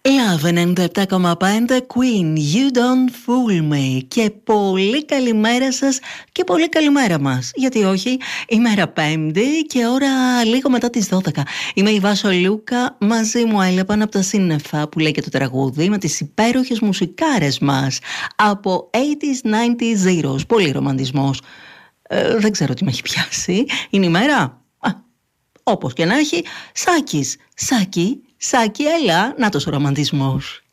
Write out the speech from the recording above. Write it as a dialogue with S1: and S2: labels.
S1: Love 97,5 Queen, You Don't Fool Me. Και πολύ καλημέρα σας και πολύ καλημέρα μας. Γιατί όχι, ημέρα Πέμπτη και ώρα λίγο μετά τις 12. Είμαι η Βάσο Λούκα, μαζί μου έλεπαν από τα σύννεφα που λέει και το τραγούδι με τις υπέροχες μουσικάρες μας από 80s, 90s, zeros. Πολύ ρομαντισμός. Δεν ξέρω τι με έχει πιάσει. Είναι η μέρα. Όπως και να έχει, Σάκης. Σάκη, έλα, νάτος ο ρομαντισμός.